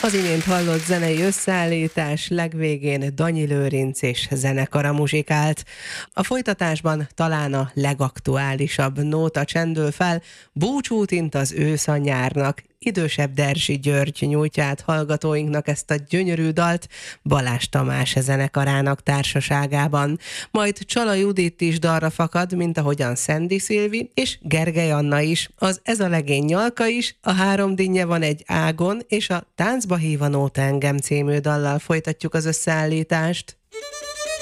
Az imént hallott zenei összeállítás legvégén Danyi Lőrinc és zenekara muzsikált. A folytatásban talán a legaktuálisabb nóta csendül fel, búcsút int az ősz a nyárnak. Idősebb Derzsi György nyújtja át hallgatóinknak ezt a gyönyörű dalt Balázs Tamás zenekarának társaságában. Majd Csala Judit is dalra fakad, mint ahogyan Szendi Szilvi és Gergely Anna is. Az Ez a legény nyalka is, a Három dinnye van egy ágon, és a Táncba hív a nóta engem című dallal folytatjuk az összeállítást.